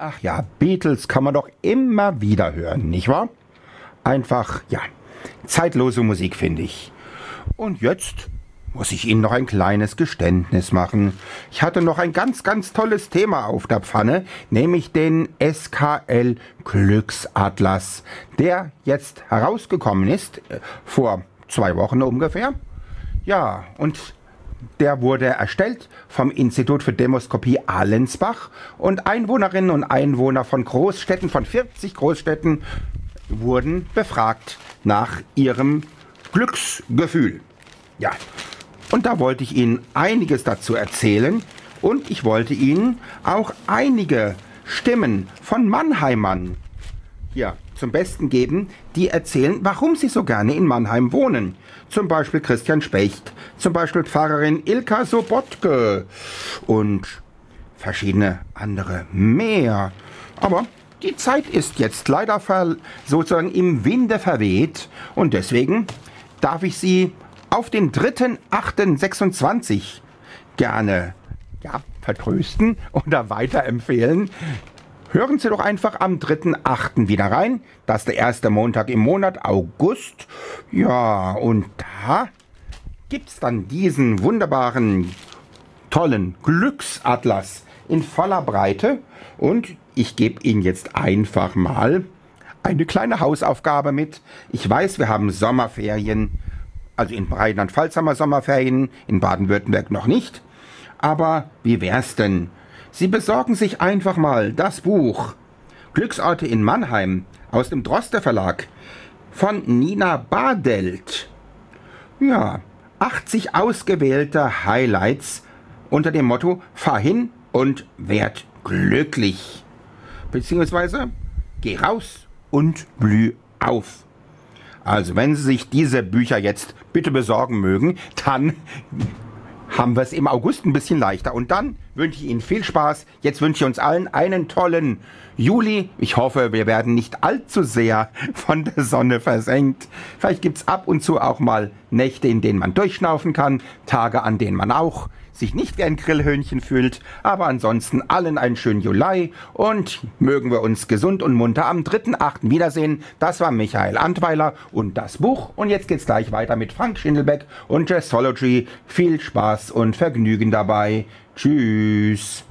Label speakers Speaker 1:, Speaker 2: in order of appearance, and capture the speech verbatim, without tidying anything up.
Speaker 1: Ach ja, Beatles kann man doch immer wieder hören, nicht wahr? Einfach, ja, zeitlose Musik, finde ich. Und jetzt muss ich Ihnen noch ein kleines Geständnis machen. Ich hatte noch ein ganz, ganz tolles Thema auf der Pfanne, nämlich den S K L Glücksatlas, der jetzt herausgekommen ist, äh, vor zwei Wochen ungefähr. Ja, und der wurde erstellt vom Institut für Demoskopie Allensbach und Einwohnerinnen und Einwohner von Großstädten, von vierzig Großstädten, wurden befragt nach ihrem Glücksgefühl. Ja, und da wollte ich Ihnen einiges dazu erzählen und ich wollte Ihnen auch einige Stimmen von Mannheimern ja, zum Besten geben, die erzählen, warum sie so gerne in Mannheim wohnen. Zum Beispiel Christian Specht, zum Beispiel Pfarrerin Ilka Sobotke und verschiedene andere mehr. Aber die Zeit ist jetzt leider ver- sozusagen im Winde verweht und deswegen darf ich Sie auf den dritten achten sechsundzwanzig gerne ja, vertrösten oder weiterempfehlen. Hören Sie doch einfach am dritten achten wieder rein. Das ist der erste Montag im Monat, August. Ja, und da gibt's dann diesen wunderbaren, tollen Glücksatlas in voller Breite. Und ich gebe Ihnen jetzt einfach mal eine kleine Hausaufgabe mit. Ich weiß, wir haben Sommerferien. Also in Rheinland-Pfalz haben wir Sommerferien, in Baden-Württemberg noch nicht. Aber wie wär's denn? Sie besorgen sich einfach mal das Buch Glücksorte in Mannheim aus dem Droste Verlag von Nina Badelt. Ja, achtzig ausgewählte Highlights unter dem Motto Fahr hin und werd glücklich. Beziehungsweise geh raus und blüh auf. Also wenn Sie sich diese Bücher jetzt bitte besorgen mögen, dann haben wir es im August ein bisschen leichter. Und dann wünsche ich Ihnen viel Spaß. Jetzt wünsche ich uns allen einen tollen Juli. Ich hoffe, wir werden nicht allzu sehr von der Sonne versenkt. Vielleicht gibt es ab und zu auch mal Nächte, in denen man durchschnaufen kann. Tage, an denen man auch sich nicht wie ein Grillhöhnchen fühlt. Aber ansonsten allen einen schönen Juli. Und mögen wir uns gesund und munter am dritten achten wiedersehen. Das war Michael Antweiler und das Buch. Und jetzt geht's gleich weiter mit Frank Schindelbeck und Jazzology. Viel Spaß und Vergnügen dabei. Tschüss.